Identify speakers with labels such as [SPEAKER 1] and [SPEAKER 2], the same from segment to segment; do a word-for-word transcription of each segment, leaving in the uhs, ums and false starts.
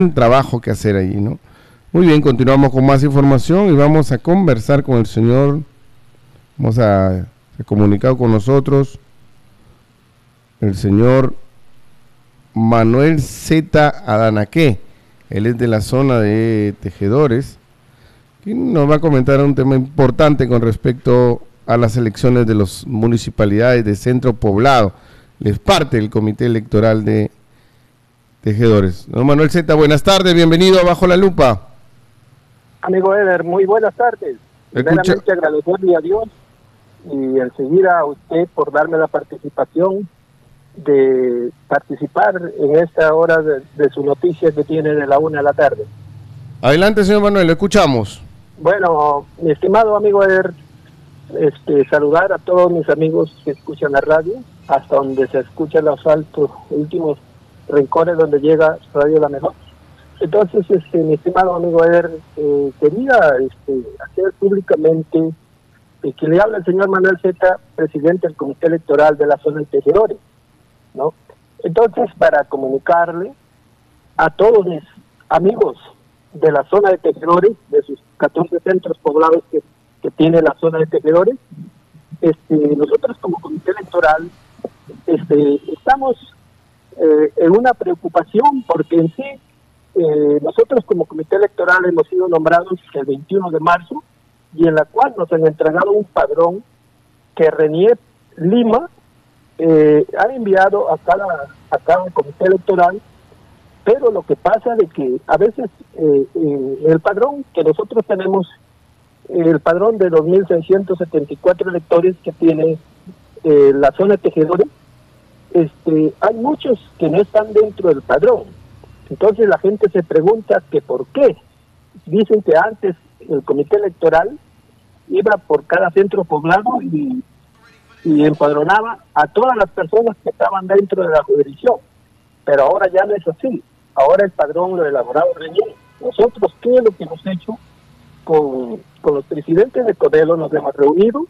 [SPEAKER 1] un trabajo que hacer ahí, ¿no? Muy bien, continuamos con más información y vamos a conversar con el señor, vamos a, se ha comunicado con nosotros el señor Manuel Z. Adanaque, él es de la zona de Tejedores, que nos va a comentar un tema importante con respecto a las elecciones de las municipalidades de Centro Poblado. Les parte el comité electoral de Tejedores. Don Manuel Z., buenas tardes, bienvenido a Bajo la Lupa.
[SPEAKER 2] Amigo Eder, muy buenas tardes. Primeramente agradecerle a Dios y enseguida a usted por darme la participación de participar en esta hora de, de su noticia que tiene de la una de la tarde.
[SPEAKER 1] Adelante, señor Manuel, lo escuchamos.
[SPEAKER 2] Bueno, mi estimado amigo Eder, este, saludar a todos mis amigos que escuchan la radio, hasta donde se escucha los altos últimos rincones donde llega Radio La Mejor. Entonces, este, mi estimado amigo Eder, eh, quería este, hacer públicamente eh, que le habla el señor Manuel Z., presidente del Comité Electoral de la zona de Tejedores, ¿no? Entonces, para comunicarle a todos mis amigos de la zona de Tejedores, de sus catorce centros poblados que, que tiene la zona de Tejedores, este, nosotros como Comité Electoral este, estamos eh, en una preocupación porque en sí Eh, nosotros como Comité Electoral hemos sido nombrados el veintiuno de marzo y en la cual nos han entregado un padrón que Renier Lima eh, ha enviado a cada, a cada Comité Electoral, pero lo que pasa de que a veces eh, eh, el padrón que nosotros tenemos, eh, el padrón de dos mil seiscientos setenta y cuatro electores que tiene eh, la zona de Tejedores, este, hay muchos que no están dentro del padrón. Entonces la gente se pregunta que por qué. Dicen que antes el comité electoral iba por cada centro poblado y, y empadronaba a todas las personas que estaban dentro de la jurisdicción. Pero ahora ya no es así. Ahora el padrón lo elaborado Renier. Nosotros, ¿qué es lo que hemos hecho? Con, con los presidentes de Codelo nos hemos reunido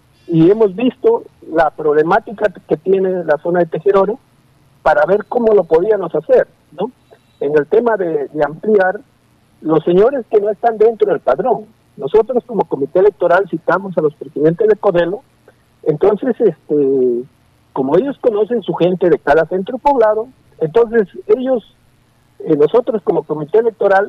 [SPEAKER 2] y hemos visto la problemática que tiene la zona de Tejedores para ver cómo lo podíamos hacer, ¿no? En el tema de, de ampliar los señores que no están dentro del padrón. Nosotros como comité electoral citamos a los presidentes de Codelo, entonces este como ellos conocen su gente de cada centro poblado, entonces ellos, eh, nosotros como comité electoral,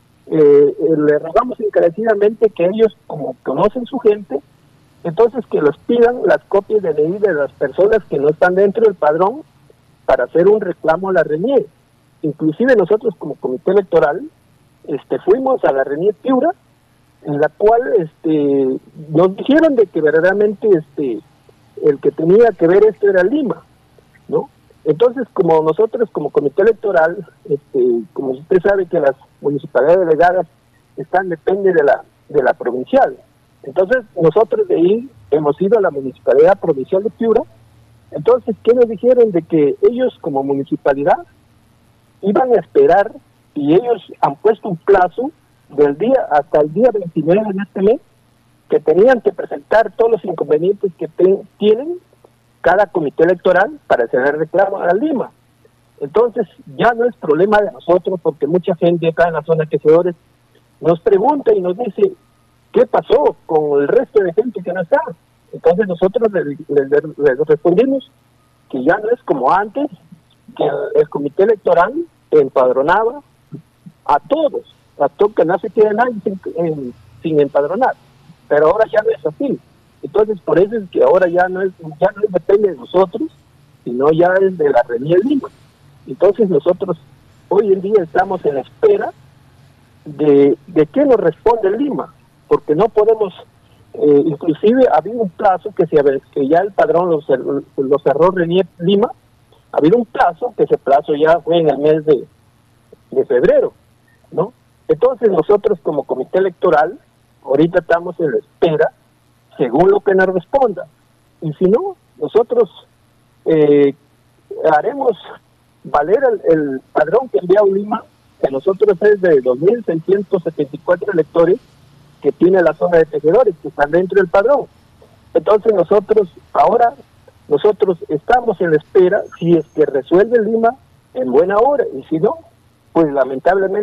[SPEAKER 2] eh, eh, le rogamos encarecidamente que ellos como conocen su gente, entonces que los pidan las copias de N I de las personas que no están dentro del padrón para hacer un reclamo a la Renier. Inclusive nosotros como comité electoral este fuimos a la Renier Piura, en la cual este nos dijeron de que verdaderamente este el que tenía que ver esto era Lima, ¿no? Entonces, como nosotros como comité electoral, este como usted sabe que las municipalidades delegadas están depende de la de la provincial. Entonces, nosotros de ahí hemos ido a la municipalidad provincial de Piura. Entonces, ¿qué nos dijeron? De que ellos como municipalidad iban a esperar y ellos han puesto un plazo del día hasta el día veintinueve de este mes que tenían que presentar todos los inconvenientes que te, tienen cada comité electoral para hacer el reclamo a Lima. Entonces ya no es problema de nosotros porque mucha gente acá en la zona de Tejedores nos pregunta y nos dice ¿qué pasó con el resto de gente que no está? Entonces nosotros les, les, les respondimos que ya no es como antes, que el, el comité electoral empadronaba a todos, a todos que no se quede nadie sin, en, sin empadronar, pero ahora ya no es así. Entonces por eso es que ahora ya no es ya no depende de nosotros, sino ya es de la Renier Lima. Entonces nosotros hoy en día estamos en espera de, de qué nos responde Lima, porque no podemos, eh, inclusive había un plazo que, se, que ya el padrón lo, lo cerró Renier Lima. Ha habido un plazo, que ese plazo ya fue en el mes de, de febrero, ¿no? Entonces nosotros como comité electoral, ahorita estamos en la espera, según lo que nos responda. Y si no, nosotros eh, haremos valer el, el padrón que envió Lima, que nosotros es de dos mil seiscientos setenta y cuatro electores que tiene la zona de Tejedores, que están dentro del padrón. Entonces nosotros ahora... Nosotros estamos en la espera si es que resuelve Lima en buena hora y si no, pues lamentablemente